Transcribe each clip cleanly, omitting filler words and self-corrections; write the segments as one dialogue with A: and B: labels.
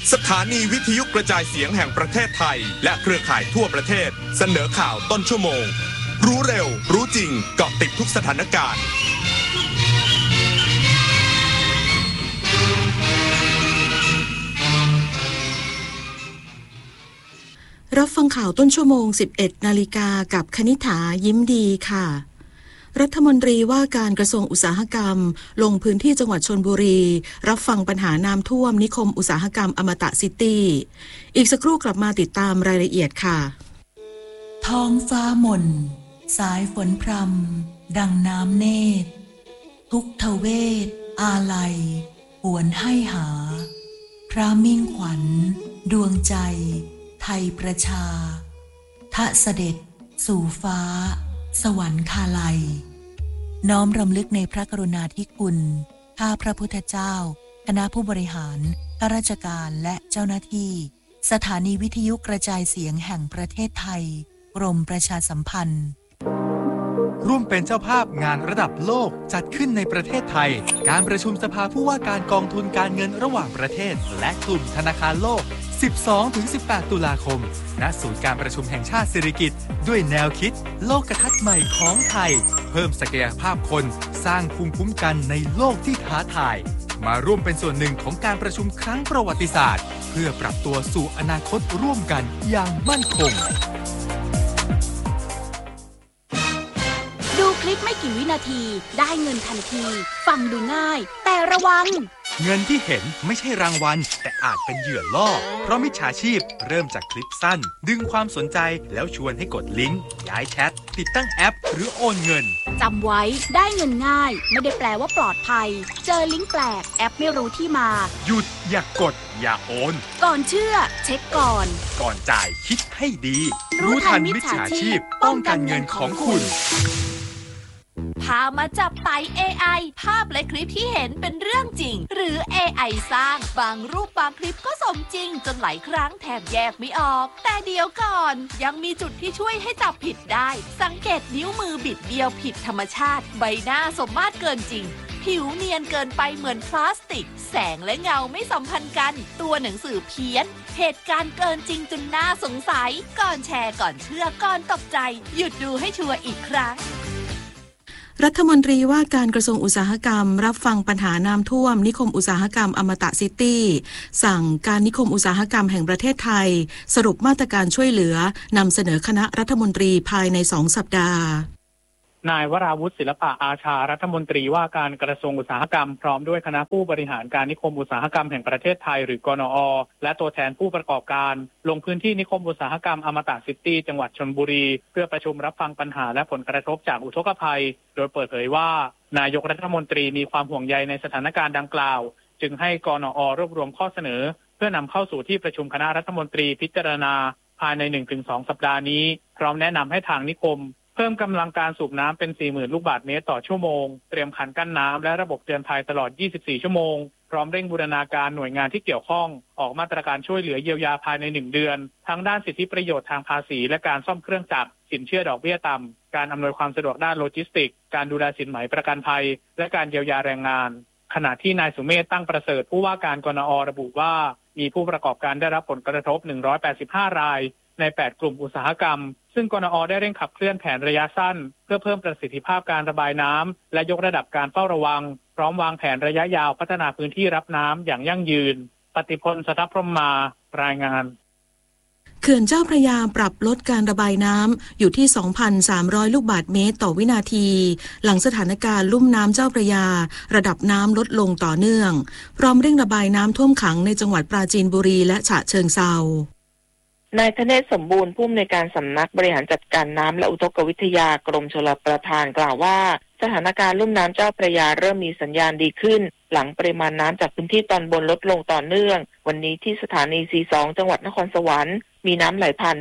A: สถานีวิทยุกระจายเสียงแห่งประเทศไทยและเครือข่ายทั่วประเทศเสนอข่าวต้นชั่วโมงรู้เร็วรู้จริงเกาะติดทุกสถานการณ์
B: รับฟังข่าวต้นชั่วโมง 11 นาฬิกากับคณิษฐายิ้มดีค่ะรัฐมนตรีว่าการกระทรวงอุตสาหกรรมลงพื้นที่จังหวัดชลบุรีรับฟังปัญหาน้ำท่วมนิคมอุตสาหกรรมอมตะซิตี้อีกสักครู่กลับมาติดตามรายละเอียดค่ะ
C: ท้องฟ้าหม่นสายฝนพรำดังน้ำเนตรทุกทเวทอาลัยหวนให้หาพระมิ่งขวัญดวงใจไทยประชาทะเสด็จสู่ฟ้าสวรรคาลัยน้อมรำลึกในพระกรุณาธิคุณข้าพระพุทธเจ้าคณะผู้บริหารข้าราชการและเจ้าหน้าที่สถานีวิทยุกระจายเสียงแห่งประเทศไทยกรมประชาสัมพันธ์
D: ร่วมเป็นเจ้าภาพงานระดับโลกจัดขึ้นในประเทศไทยการประชุมสภาผู้ว่าการกองทุนการเงินระหว่างประเทศและกลุ่มธนาคารโลก 12-18 ตุลาคมณศูนย์การประชุมแห่งชาติสิริกิติ์ด้วยแนวคิดโลกทัศน์ใหม่ของไทยเพิ่มศักยภาพคนสร้างภูมิคุ้มกันในโลกที่ท้าทายมาร่วมเป็นส่วนหนึ่งของการประชุมครั้งประวัติศาสตร์เพื่อปรับตัวสู่อนาคตร่วมกันอย่างมั่นคง
E: ดูคลิปไม่กี่วินาทีได้เงินทันทีฟังดูง่ายแต่ระวัง
D: เงินที่เห็นไม่ใช่รางวัลแต่อาจเป็นเหยื่อล่อเพราะมิจฉาชีพเริ่มจากคลิปสั้นดึงความสนใจแล้วชวนให้กดลิงก์ย้ายแชทติดตั้งแอปหรือโอนเงิน
E: จำไว้ได้เงินง่ายไม่ได้แปลว่าปลอดภัยเจอลิงก์แปลกแอปไม่รู้ที่มา
D: หยุดอย่ากดอย่าโอน
E: ก่อนเชื่อเช็คก่อน
D: จ่ายคิดให้ดีรู้ทันมิจฉาชีพป้องกันเงินของคุณ
F: พามาจับไต่ AI ภาพและคลิปที่เห็นเป็นเรื่องจริงหรือ AI สร้างบางรูปบางคลิปก็สมจริงจนหลายครั้งแทบแยกไม่ออกแต่เดี๋ยวก่อนยังมีจุดที่ช่วยให้จับผิดได้สังเกตนิ้วมือบิดเบี้ยวผิดธรรมชาติใบหน้าสมมาตรเกินจริงผิวเนียนเกินไปเหมือนพลาสติกแสงและเงาไม่สัมพันธ์กันตัวหนังสือเพี้ยนเหตุการณ์เกินจริงจนน่าสงสัยก่อนแชร์ก่อนเชื่อก่อนตกใจหยุดดูให้ชัวร์อีกครั้ง
B: รัฐมนตรีว่าการกระทรวงอุตสาหกรรมรับฟังปัญหาน้ำท่วมนิคมอุตสาหกรรมอมตะซิตี้สั่งการนิคมอุตสาหกรรมแห่งประเทศไทยสรุปมาตรการช่วยเหลือนำเสนอคณะรัฐมนตรีภายใน2 สัปดาห์
G: นายวราวุฒิศิลปะอาชารัฐมนตรีว่าการกระทรวงอุตสาหกรรมพร้อมด้วยคณะผู้บริหารการนิคมอุตสาหกรรมแห่งประเทศไทยหรือกนอ.และตัวแทนผู้ประกอบการลงพื้นที่นิคมอุตสาหกรรมอมตะซิตี้จังหวัดชลบุรีเพื่อประชุมรับฟังปัญหาและผลกระทบจากอุทกภัยโดยเปิดเผยว่านายกรัฐมนตรีมีความห่วงใยในสถานการณ์ดังกล่าวจึงให้กนอ.รวบรวมข้อเสนอเพื่อนำเข้าสู่ที่ประชุมคณะรัฐมนตรีพิจารณาภายใน 1-2 สัปดาห์นี้พร้อมแนะนำให้ทางนิคมเพิ่มกำลังการสูบน้ำเป็น 40,000 ลูกบาศก์เมตรต่อชั่วโมงเตรียมขันกั้นน้ำและระบบเตือนภัยตลอด 24 ชั่วโมงพร้อมเร่งบูรณาการหน่วยงานที่เกี่ยวข้องออกมาตรการช่วยเหลือเยียวยาภายใน 1 เดือนทั้งด้านสิทธิประโยชน์ทางภาษีและการซ่อมเครื่องจักรสินเชื่อดอกเบี้ยต่ำการอำนวยความสะดวกด้านโลจิสติกส์การดูแลสินไหมประกันภัยและการเยียวยาแรงงานขณะที่นายสุเมธตั้งประเสริฐผู้ว่าการกนอ.ระบุว่ามีผู้ประกอบการได้รับผลกระทบ185 รายใน8 กลุ่มอุตสาหกรรมซึ่งกนอ.ได้เร่งขับเคลื่อนแผนระยะสั้นเพื่อเพิ่มประสิทธิภาพการระบายน้ำและยกระดับการเฝ้าระวังพร้อมวางแผนระยะยาวพัฒนาพื้นที่รับน้ำอย่างยั่งยืนปฏิพล สทัพพรหมารายงาน
B: เขื่อนเจ้าพระยาปรับลดการระบายน้ำอยู่ที่ 2,300 ลูกบาศก์เมตรต่อวินาทีหลังสถานการณ์ลุ่มน้ำเจ้าพระยาระดับน้ำลดลงต่อเนื่องพร้อมเร่งระบายน้ำท่วมขังในจังหวัดปราจีนบุรีและฉะเชิงเทราน
H: ายธเนศสมบูรณ์ผู้อำนวยการสำนักบริหารจัดการน้ำและอุทกวิทยากรมชลประทานกล่าวว่าสถานการณ์ลุ่มน้ำเจ้าพระยาเริ่มมีสัญญาณดีขึ้นหลังปริมาณน้ำจากพื้นที่ตอนบนลดลงต่อเนื่องวันนี้ที่สถานี C2 จังหวัดนครสวรรค์มีน้ำไหลผ่าน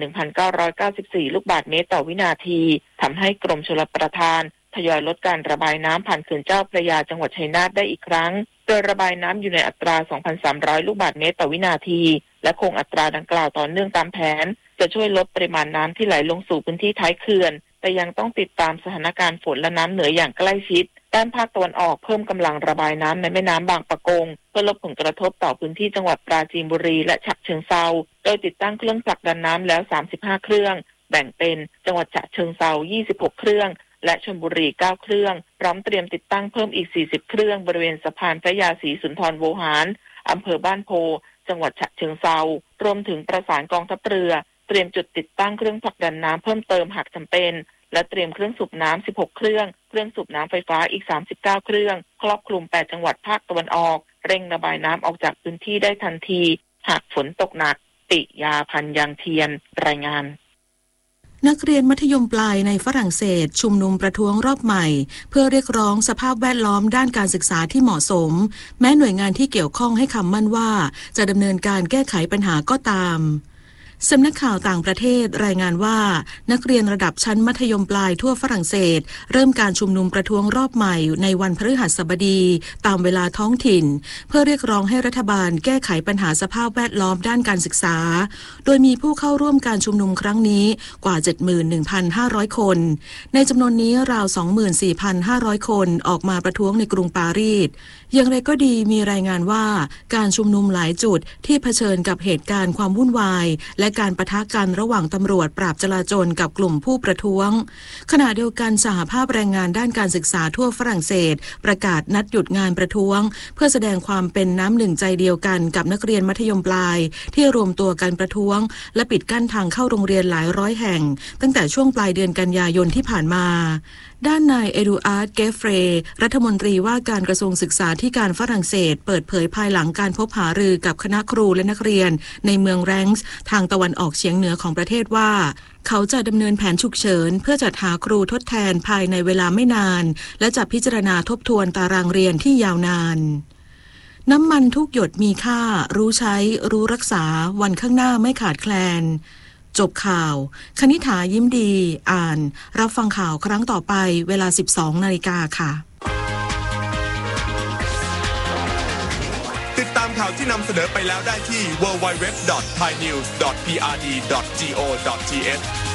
H: 1,994 ลูกบาศก์เมตรต่อวินาทีทำให้กรมชลประทานทยอยลดการระบายน้ำผ่านเขื่อนเจ้าพระยาจังหวัดชัยนาทได้อีกครั้งโดยระบายน้ำอยู่ในอัตรา 2,300 ลูกบาศก์เมตรต่อวินาทีและคงอัตราดังกล่าวต่อเนื่องตามแผนจะช่วยลดปริมาณน้ำที่ไหลลงสู่พื้นที่ท้ายเขื่อนแต่ยังต้องติดตามสถานการณ์ฝนและน้ำเหนืออย่างใกล้ชิดด้านภาคตะวันออกเพิ่มกำลังระบายน้ำในแม่น้ำบางปะกงเพื่อลดผลกระทบต่อพื้นที่จังหวัดปราจีนบุรีและฉะเชิงเทราโดยติดตั้งเครื่องผลักดันน้ำแล้ว35เครื่องแบ่งเป็นจังหวัดฉะเชิงเทรา26เครื่องและชลบุรี9เครื่องพร้อมเตรียมติดตั้งเพิ่มอีก40เครื่องบริเวณสะพานพระยาศรีสุนทรโวหารอำเภอบ้านโพจังหวัดฉะเชิงเทรารวมถึงประสานกองทัพเรือเตรียมจุดติดตั้งเครื่องผลักดันน้ำเพิ่มเติมหากจำเป็นและเตรียมเครื่องสูบน้ำ16เครื่องสูบน้ำไฟฟ้าอีก39เครื่องครอบคลุม8จังหวัดภาคตะวันออกเร่งระบายน้ำออกจากพื้นที่ได้ทันทีหากฝนตกหนักปิยาพันธ์ยางเทียนรายงาน
B: นักเรียนมัธยมปลายในฝรั่งเศสชุมนุมประท้วงรอบใหม่เพื่อเรียกร้องสภาพแวดล้อมด้านการศึกษาที่เหมาะสมแม้หน่วยงานที่เกี่ยวข้องให้คำมั่นว่าจะดำเนินการแก้ไขปัญหาก็ตามสำนักข่าวต่างประเทศรายงานว่านักเรียนระดับชั้นมัธยมปลายทั่วฝรั่งเศสเริ่มการชุมนุมประท้วงรอบใหม่ในวันพฤหัสบดีตามเวลาท้องถิ่นเพื่อเรียกร้องให้รัฐบาลแก้ไขปัญหาสภาพแวดล้อมด้านการศึกษาโดยมีผู้เข้าร่วมการชุมนุมครั้งนี้กว่า 71,500 คนในจำนวนนี้ราว 24,500 คนออกมาประท้วงในกรุงปารีสอย่างไรก็ดีมีรายงานว่าการชุมนุมหลายจุดที่เผชิญกับเหตุการณ์ความวุ่นวายและการปะทะกันระหว่างตำรวจปราบจลาจลกับกลุ่มผู้ประท้วงขณะเดียวกันสหภาพแรงงานด้านการศึกษาทั่วฝรั่งเศสประกาศนัดหยุดงานประท้วงเพื่อแสดงความเป็นน้ำหนึ่งใจเดียวกันกับนักเรียนมัธยมปลายที่รวมตัวกันประท้วงและปิดกั้นทางเข้าโรงเรียนหลายร้อยแห่งตั้งแต่ช่วงปลายเดือนกันยายนที่ผ่านมาด้านนายเอดูอาร์ด เกฟเฟรรัฐมนตรีว่าการกระทรวงศึกษาธิการฝรั่งเศสเปิดเผยภายหลังการพบหารือกับคณะครูและนักเรียนในเมืองแรงส์ทางตะวันออกเฉียงเหนือของประเทศว่าเขาจะดำเนินแผนฉุกเฉินเพื่อจัดหาครูทดแทนภายในเวลาไม่นานและจะพิจารณาทบทวนตารางเรียนที่ยาวนานน้ำมันทุกหยดมีค่ารู้ใช้รู้รักษาวันข้างหน้าไม่ขาดแคลนจบข่าวคณิษฐายิ้มดีอ่านรับฟังข่าวครั้งต่อไปเวลา 12 นาฬิกาค่ะ
A: ติดตามข่าวที่นำเสนอไปแล้วได้ที่ www.thainews.prd.go.th